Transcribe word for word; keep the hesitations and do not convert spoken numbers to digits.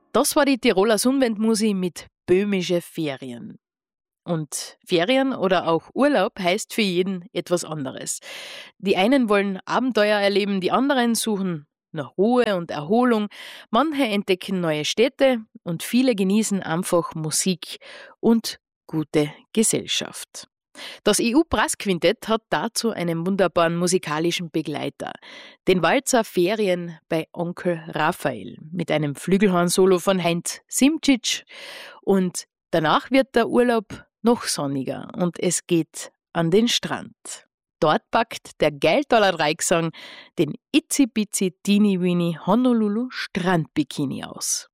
Das war die Tiroler Sonnenwendmusik mit Böhmische Ferien. Und Ferien oder auch Urlaub heißt für jeden etwas anderes. Die einen wollen Abenteuer erleben, die anderen suchen nach Ruhe und Erholung. Manche entdecken neue Städte und viele genießen einfach Musik und gute Gesellschaft. Das E U-Brassquintett hat dazu einen wunderbaren musikalischen Begleiter. Den Walzer Ferien bei Onkel Raphael mit einem Flügelhorn-Solo von Heinz Simčič. Und danach wird der Urlaub noch sonniger und es geht an den Strand. Dort packt der Geiltaler Dreiecksang den Itzi Bitzi Teeny Weeny Honolulu Strandbikini aus.